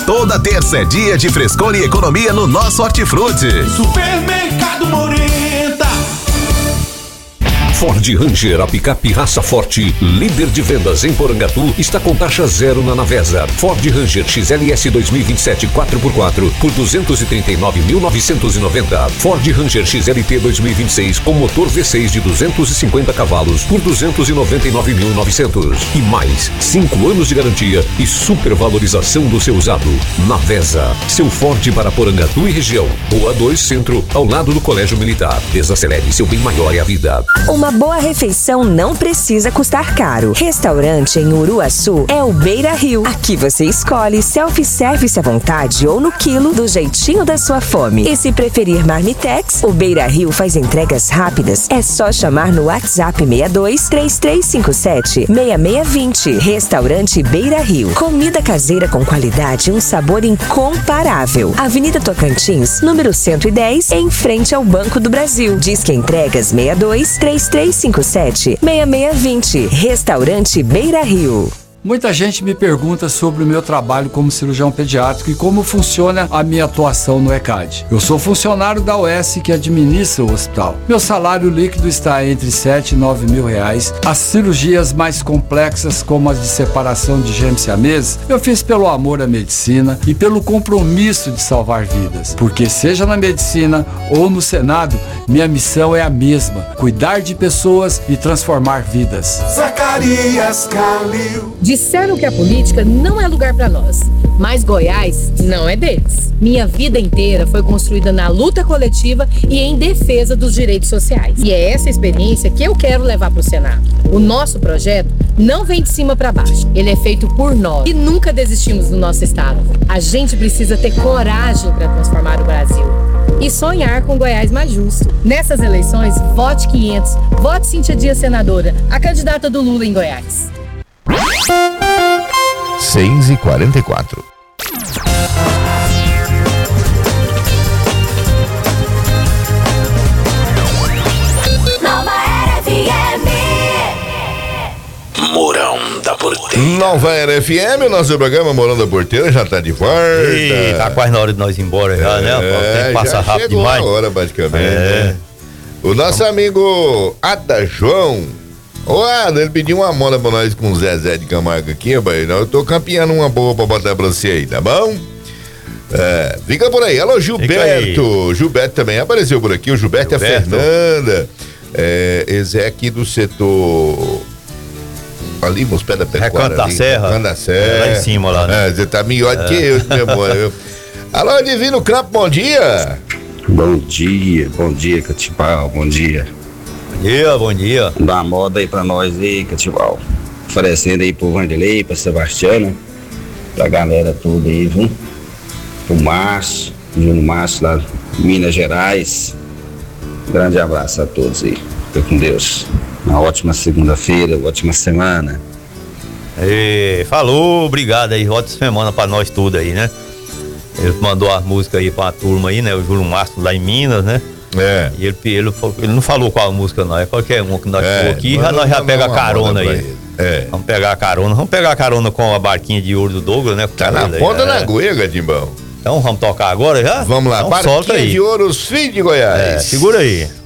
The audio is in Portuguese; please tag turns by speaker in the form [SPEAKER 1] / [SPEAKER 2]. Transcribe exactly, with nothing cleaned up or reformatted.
[SPEAKER 1] Toda terça é dia de frescor e economia no nosso Hortifruti.
[SPEAKER 2] Supermercado Morenta.
[SPEAKER 3] Ford Ranger, a picape raça forte, líder de vendas em Porangatu, está com taxa zero na Navesa. Ford Ranger X L S dois mil e vinte e sete quatro por quatro por duzentos e trinta e nove mil novecentos e noventa. Ford Ranger X L T dois mil e vinte e seis com motor V seis de duzentos e cinquenta cavalos por duzentos e noventa e nove mil e novecentos. E mais cinco anos de garantia e supervalorização do seu usado. Navesa, seu Ford para Porangatu e região. Rua dois Centro, ao lado do Colégio Militar. Desacelere, seu bem maior é a vida.
[SPEAKER 4] Uma boa refeição não precisa custar caro. Restaurante em Uruaçu é o Beira Rio. Aqui você escolhe self-service à vontade ou no quilo, do jeitinho da sua fome. E se preferir marmitex, o Beira Rio faz entregas rápidas. É só chamar no WhatsApp seis dois, três três cinco sete, seis seis dois zero. Restaurante Beira Rio. Comida caseira com qualidade e um sabor incomparável. Avenida Tocantins, número cento e dez, em frente ao Banco do Brasil. Disque entregas seis dois, três três cinco sete, seis seis dois zero. Restaurante Beira Rio.
[SPEAKER 5] Muita gente me pergunta sobre o meu trabalho como cirurgião pediátrico e como funciona a minha atuação no E C A D. Eu sou funcionário da U S que administra o hospital. Meu salário líquido está entre sete e nove mil reais. As cirurgias mais complexas, como as de separação de gêmeos siameses, eu fiz pelo amor à medicina e pelo compromisso de salvar vidas. Porque seja na medicina ou no Senado, minha missão é a mesma: cuidar de pessoas e transformar vidas.
[SPEAKER 2] Zacarias Calil.
[SPEAKER 6] Disseram que a política não é lugar para nós, mas Goiás não é deles. Minha vida inteira foi construída na luta coletiva e em defesa dos direitos sociais. E é essa experiência que eu quero levar para o Senado. O nosso projeto não vem de cima para baixo. Ele é feito por nós e nunca desistimos do nosso estado. A gente precisa ter coragem para transformar o Brasil e sonhar com Goiás mais justo. Nessas eleições, vote quinhentos, vote Cíntia Dias senadora, a candidata do Lula em Goiás.
[SPEAKER 7] seis e quarenta e quatro.
[SPEAKER 8] Nova Era F M.
[SPEAKER 1] Mourão da Porteira.
[SPEAKER 7] Nova Era F M, o nosso programa Mourão da Porteira já tá de volta.
[SPEAKER 9] Ih, tá quase na hora de nós ir embora já, é, né? O tempo passa rápido
[SPEAKER 7] chegou
[SPEAKER 9] demais.
[SPEAKER 7] A hora, basicamente.
[SPEAKER 9] É.
[SPEAKER 7] Né? O nosso amigo Ada João. Ô, Ada, ele pediu uma moda pra nós com o Zezé de Camargo aqui, rapaz. Eu tô campeando uma boa pra botar pra você aí, tá bom? É, fica por aí. Alô, Gilberto. Aí. Gilberto também apareceu por aqui. O Gilberto, Gilberto. É a Fernanda. É, esse é aqui do setor... Ali, nos pés da pecuária.
[SPEAKER 9] Recanto da Serra.
[SPEAKER 7] Recanto da Serra.
[SPEAKER 9] É, lá em cima, lá, né?
[SPEAKER 7] É, você tá melhor do é. que eu, meu amor. Alô, Divino Campo, bom dia.
[SPEAKER 10] Bom dia, bom dia, Catibal, bom dia.
[SPEAKER 9] Bom dia, bom dia.
[SPEAKER 10] Dá uma moda aí pra nós aí, Catibal. Oferecendo aí pro Vanderlei, pra Sebastiana, pra galera toda aí, viu? Pro Márcio, Júnior Márcio lá em Minas Gerais. Um grande abraço a todos aí. Fica com Deus. Uma ótima segunda-feira, ótima semana.
[SPEAKER 9] E falou, obrigado aí, ótima semana pra nós tudo aí, né? Ele mandou as músicas aí pra turma aí, né? O Júlio Márcio lá em Minas, né?
[SPEAKER 7] É.
[SPEAKER 9] E ele, ele, ele não falou qual música não, é qualquer uma que nós é, falou aqui, já, nós já pega a carona aí.
[SPEAKER 7] É.
[SPEAKER 9] Vamos pegar a carona, vamos pegar a carona com a barquinha de ouro do Douglas, né?
[SPEAKER 7] Tá na ponta da agulha, Gadimbão.
[SPEAKER 9] Então vamos tocar agora já?
[SPEAKER 7] Vamos lá,
[SPEAKER 9] então,
[SPEAKER 7] barquinha de ouro, os filhos de Goiás.
[SPEAKER 9] É, segura aí.